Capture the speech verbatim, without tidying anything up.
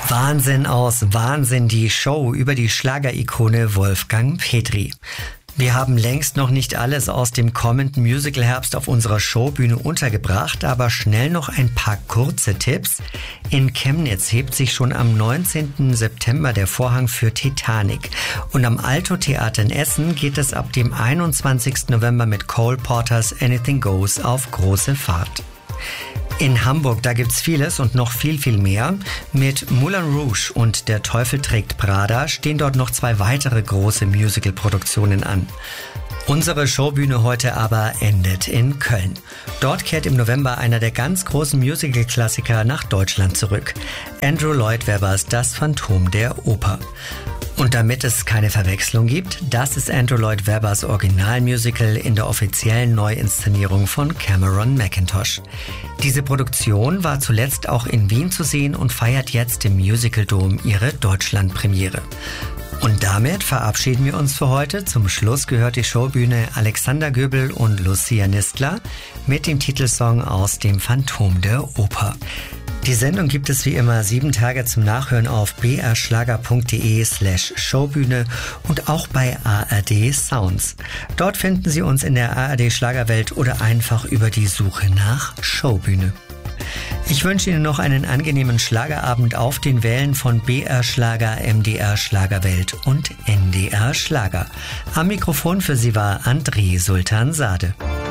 Wahnsinn aus Wahnsinn, die Show über die Schlagerikone Wolfgang Petri. Wir haben längst noch nicht alles aus dem kommenden Musical-Herbst auf unserer Showbühne untergebracht, aber schnell noch ein paar kurze Tipps. In Chemnitz hebt sich schon am neunzehnten September der Vorhang für Titanic. Und am Alto Theater in Essen geht es ab dem einundzwanzigsten November mit Cole Porters Anything Goes auf große Fahrt. In Hamburg, da gibt's vieles und noch viel, viel mehr. Mit Moulin Rouge und Der Teufel trägt Prada stehen dort noch zwei weitere große Musical-Produktionen an. Unsere Showbühne heute aber endet in Köln. Dort kehrt im November einer der ganz großen Musical-Klassiker nach Deutschland zurück. Andrew Lloyd Webbers Das Phantom der Oper. Und damit es keine Verwechslung gibt, das ist Andrew Lloyd Webbers Originalmusical in der offiziellen Neuinszenierung von Cameron Mackintosh. Diese Produktion war zuletzt auch in Wien zu sehen und feiert jetzt im Musical Dome ihre Deutschlandpremiere. Und damit verabschieden wir uns für heute. Zum Schluss gehört die Showbühne Alexander Göbel und Lucia Nistler mit dem Titelsong aus dem Phantom der Oper. Die Sendung gibt es wie immer sieben Tage zum Nachhören auf b r schlager punkt d e slash Showbühne und auch bei A R D Sounds. Dort finden Sie uns in der A R D Schlagerwelt oder einfach über die Suche nach Showbühne. Ich wünsche Ihnen noch einen angenehmen Schlagerabend auf den Wellen von B R Schlager, M D R Schlagerwelt und N D R Schlager. Am Mikrofon für Sie war André Sultan Sade.